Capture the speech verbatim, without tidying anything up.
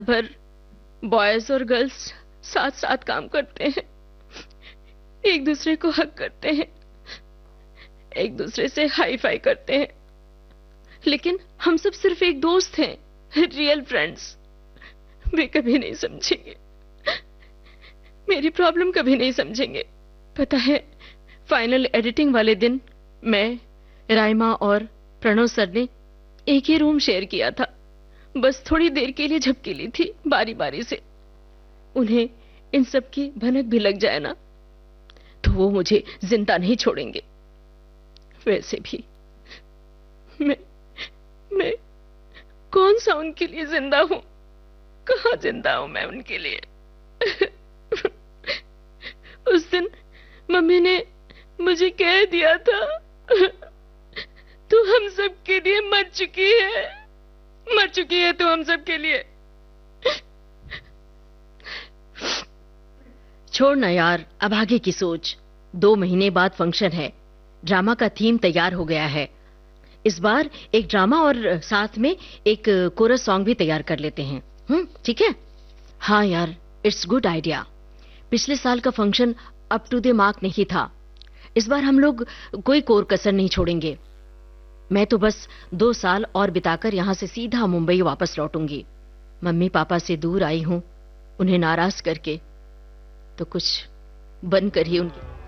भर बॉयज और गर्ल्स साथ साथ काम करते हैं, एक दूसरे को हक करते हैं, एक दूसरे से हाई फाई करते हैं, लेकिन हम सब सिर्फ एक दोस्त हैं, रियल फ्रेंड्स। वे कभी नहीं समझेंगे, मेरी प्रॉब्लम कभी नहीं समझेंगे। पता है, फाइनल एडिटिंग वाले दिन मैं, राइमा और प्रणव सर ने एक ही रूम शेयर किया था। बस थोड़ी देर के लिए झपकी ली थी बारी बारी से। उन्हें इन सब की भनक भी लग जाए ना तो वो मुझे जिंदा नहीं छोड़ेंगे। वैसे भी मैं मैं कौन सा उनके लिए जिंदा हूं, कहां जिंदा हूं मैं उनके लिए। उस दिन मम्मी ने मुझे कह दिया था, तू हम सब के लिए मर चुकी है, मर चुकी है तू हम सब के लिए। छोड़ ना यार, अब आगे की सोच। दो महीने बाद फंक्शन है, ड्रामा का थीम तैयार हो गया है। इस बार एक ड्रामा और साथ में एक कोरस सॉन्ग भी तैयार कर लेते हैं। हम्म ठीक है? हाँ यार, इट्स गुड आइडिया। पिछले साल का function up to the mark नहीं था। इस बार हम लोग कोई कोर कसर नहीं छोड़ेंगे। मैं तो बस दो साल और बिताकर यहां से सीधा मुंबई वापस लौटूंगी। मम्मी पापा से दूर आई हूं, उन्हें नाराज करके, तो कुछ बनकर ही उनकी